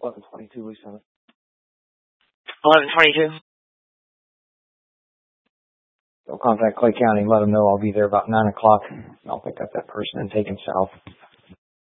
11:22, we sent it. 11:22. So contact Clay County and let them know I'll be there about 9 o'clock. I'll pick up that person and take him south.